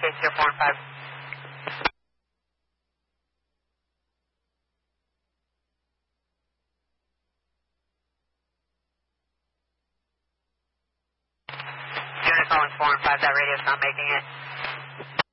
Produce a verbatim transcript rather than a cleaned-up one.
base zero four and five. Unit calling four and five, that radio's not making it.